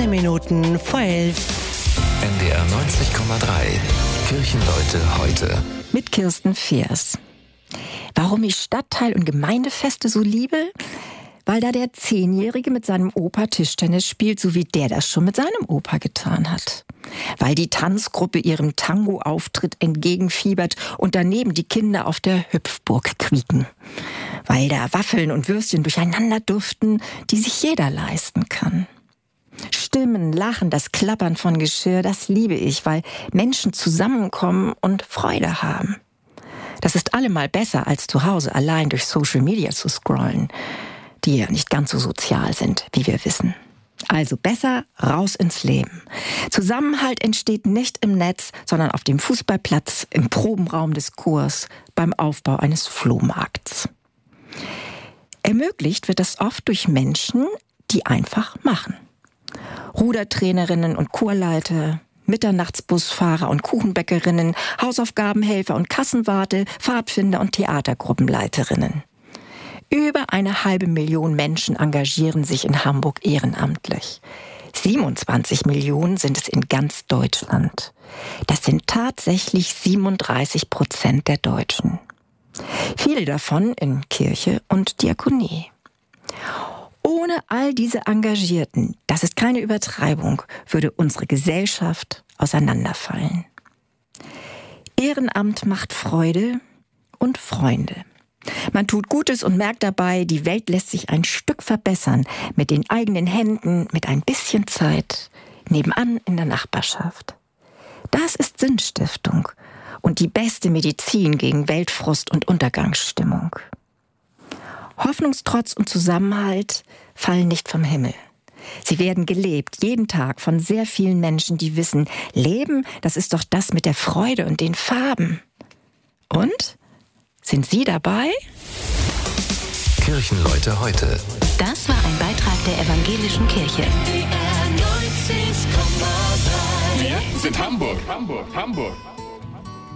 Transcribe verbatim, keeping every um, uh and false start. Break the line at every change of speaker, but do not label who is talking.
fünfzehn Minuten vor elf.
N D R neunzig Komma drei. Kirchenleute heute.
Mit Kirsten Feers. Warum ich Stadtteil- und Gemeindefeste so liebe? Weil da der Zehnjährige mit seinem Opa Tischtennis spielt, so wie der das schon mit seinem Opa getan hat. Weil die Tanzgruppe ihrem Tango-Auftritt entgegenfiebert und daneben die Kinder auf der Hüpfburg quieken. Weil da Waffeln und Würstchen durcheinander duften, die sich jeder leisten kann. Stimmen, Lachen, das Klappern von Geschirr, das liebe ich, weil Menschen zusammenkommen und Freude haben. Das ist allemal besser, als zu Hause allein durch Social Media zu scrollen, die ja nicht ganz so sozial sind, wie wir wissen. Also besser raus ins Leben. Zusammenhalt entsteht nicht im Netz, sondern auf dem Fußballplatz, im Probenraum des Chors, beim Aufbau eines Flohmarkts. Ermöglicht wird das oft durch Menschen, die einfach machen. Rudertrainerinnen und Chorleiter, Mitternachtsbusfahrer und Kuchenbäckerinnen, Hausaufgabenhelfer und Kassenwarte, Pfadfinder und Theatergruppenleiterinnen. Über eine halbe Million Menschen engagieren sich in Hamburg ehrenamtlich. siebenundzwanzig Millionen sind es in ganz Deutschland. Das sind tatsächlich siebenunddreißig Prozent der Deutschen. Viele davon in Kirche und Diakonie. Ohne all diese Engagierten, das ist keine Übertreibung, würde unsere Gesellschaft auseinanderfallen. Ehrenamt macht Freude und Freunde. Man tut Gutes und merkt dabei, die Welt lässt sich ein Stück verbessern, mit den eigenen Händen, mit ein bisschen Zeit, nebenan in der Nachbarschaft. Das ist Sinnstiftung und die beste Medizin gegen Weltfrust und Untergangsstimmung. Hoffnungstrotz und Zusammenhalt fallen nicht vom Himmel. Sie werden gelebt, jeden Tag von sehr vielen Menschen, die wissen, Leben, das ist doch das mit der Freude und den Farben. Und? Sind Sie dabei?
Kirchenleute heute.
Das war ein Beitrag der Evangelischen Kirche.
Wir sind Hamburg, Hamburg, Hamburg.